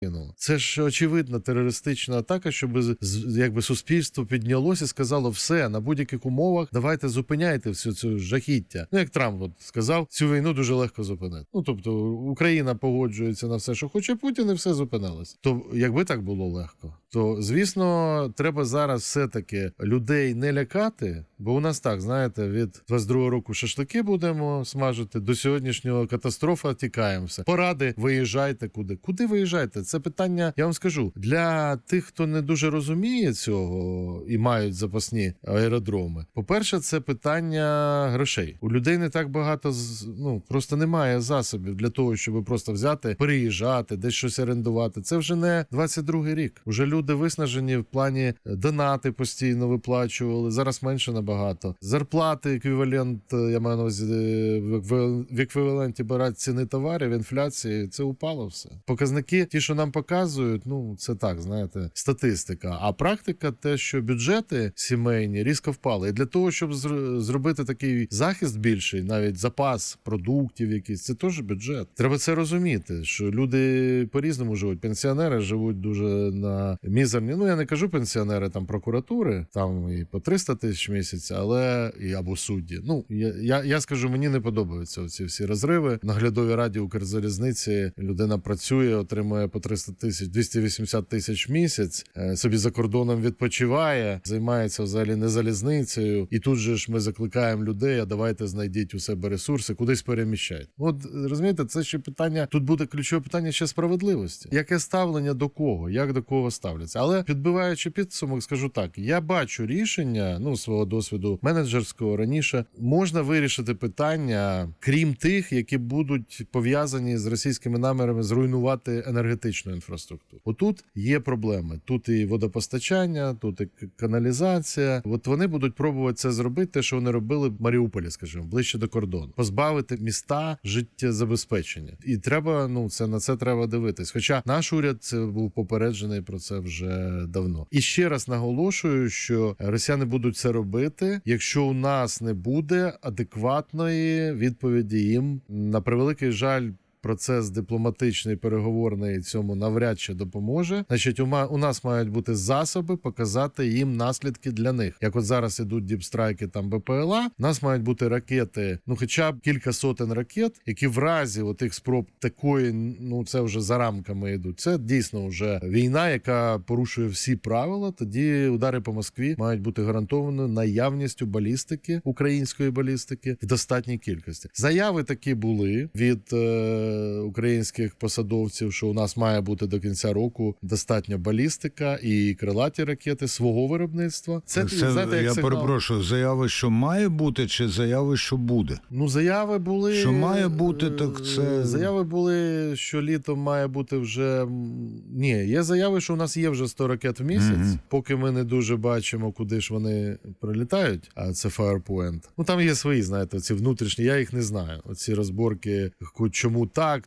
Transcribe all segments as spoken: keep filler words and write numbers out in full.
Це ж очевидна терористична атака, щоб якби суспільство піднялося і сказало, все, на будь-яких умовах давайте зупиняйте всю цю жахіття. Ну, як Трамп от сказав, цю війну дуже легко зупинити. Ну, тобто, Україна погоджується на все, що хоче Путін, і все зупинилось. То, якби так було легко, то, звісно, треба зараз все-таки людей не лякати, бо у нас так, знаєте, від двадцять другого року шашлики будемо смажити, до сьогоднішнього катастрофа тікаємо все. Поради, виїжджайте куди. Куди виїжджайте? Це питання, я вам скажу, для тих, хто не дуже розуміє цього і мають запасні аеродроми. По-перше, це питання грошей. У людей не так багато, ну, просто немає засобів для того, щоб просто взяти, переїжджати, десь щось орендувати. Це вже не двадцять другий рік. Уже люди виснажені в плані донати постійно виплачували, зараз менше набагато. Зарплати, еквівалент, я маю на увазі, в еквіваленті брати ціни товарів, інфляції, це упало все. Показники, ті, що нам показують, ну, це так, знаєте, статистика. А практика те, що бюджети сімейні різко впали. І для того, щоб зробити такий захист більший, навіть запас продуктів якийсь, це теж бюджет. Треба це розуміти, що люди по-різному живуть. Пенсіонери живуть дуже на мізерні, ну, я не кажу пенсіонери там прокуратури, там і по триста тисяч в місяць, але і або судді. Ну, я, я, я скажу, мені не подобаються ці всі розриви. В наглядовій раді Укрзалізниці людина працює, отримує по триста тисяч, двісті вісімдесят тисяч в місяць, собі за кордоном відпочиває, займається взагалі не залізницею. І тут же ж ми закликаємо людей, а давайте знайдіть у себе ресурси, кудись переміщайте. От, розумієте, це ще питання, тут буде ключове питання ще справедливості. Яке ставлення до кого? Як до кого ставляться? Але підбиваючи підсумок, скажу так, я бачу рішення, ну, свого досвіду менеджерського раніше, можна вирішити питання, крім тих, які будуть пов'язані з російськими намірами зруйнувати енергетичну інфраструктуру. Отут є проблеми. Тут і водопостачання, тут і каналізація. От вони будуть пробувати це зробити, те, що вони робили в Маріуполі, скажімо, ближче до кордону. Позбавити міста життєзабезпечення. І треба, ну, це на це треба дивитись. Хоча наш уряд це був попереджений про це вже давно. І ще раз наголошую, що росіяни будуть це робити, якщо у нас не буде адекватної відповіді їм. На превеликий жаль, процес дипломатичний, переговорний цьому навряд чи допоможе. Значить, у нас мають бути засоби показати їм наслідки для них. Як от зараз ідуть діпстрайки там БПЛА, у нас мають бути ракети, ну хоча б кілька сотень ракет, які в разі отих спроб такої, ну це вже за рамками йдуть. Це дійсно вже війна, яка порушує всі правила. Тоді удари по Москві мають бути гарантовані наявністю балістики, української балістики, в достатній кількості. Заяви такі були від е українських посадовців, що у нас має бути до кінця року достатньо балістика і крилаті ракети свого виробництва. Це, це знаєте, як я сигнал. Перепрошую, заяви, що має бути, чи заяви, що буде? Ну, заяви були... Що має бути, так це... Заяви були, що літом має бути вже... Ні, є заяви, що у нас є вже сто ракет в місяць, mm-hmm. поки ми не дуже бачимо, куди ж вони прилітають, а це Firepoint. Ну, там є свої, знаєте, ці внутрішні, я їх не знаю. Оці розборки, чому так, Так,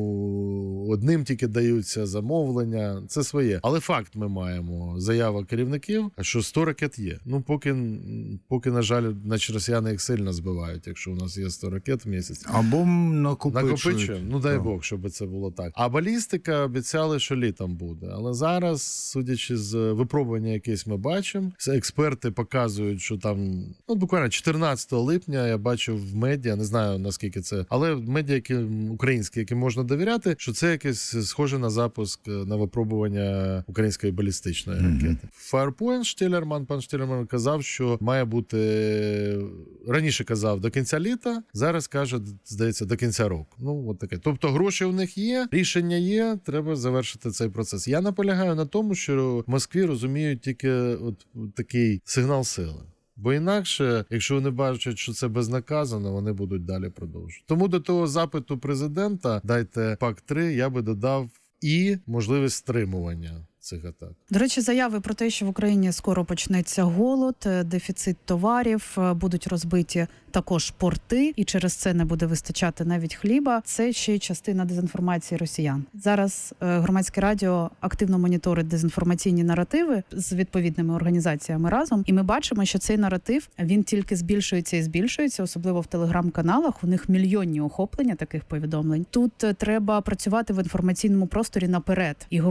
чому одним тільки даються замовлення, це своє. Але факт ми маємо. Заява керівників, що сто ракет є. Ну, поки, поки на жаль, наче росіяни їх сильно збивають, якщо у нас є сто ракет в місяць. Або накопичують. Накопичуємо. Ну, дай Бог, щоб це було так. А балістика обіцяли, що літом буде. Але зараз, судячи з випробування якесь ми бачимо, експерти показують, що там, ну, буквально чотирнадцятого липня я бачив в медіа, не знаю наскільки це, але в медіа, які українські, яким можна довіряти, що це якесь схоже на запуск, на випробування української балістичної mm-hmm. ракети. Firepoint, Штілерман, пан Штілерман казав, що має бути, раніше казав, до кінця літа, зараз каже, здається, до кінця року. Ну, от таке. Тобто гроші у них є, рішення є, треба завершити цей процес. Я наполягаю на тому, що в Москві розуміють тільки от такий сигнал сили. Бо інакше, якщо вони бачать, що це безнаказано, вони будуть далі продовжувати. Тому до того запиту президента «Дайте пакт три» я би додав і можливість стримування цих атак. До речі, заяви про те, що в Україні скоро почнеться голод, дефіцит товарів, будуть розбиті також порти, і через це не буде вистачати навіть хліба. Це ще й частина дезінформації росіян. Зараз Громадське радіо активно моніторить дезінформаційні наративи з відповідними організаціями разом, і ми бачимо, що цей наратив, він тільки збільшується і збільшується, особливо в телеграм-каналах. У них мільйонні охоплення таких повідомлень. Тут треба працювати в інформаційному просторі наперед і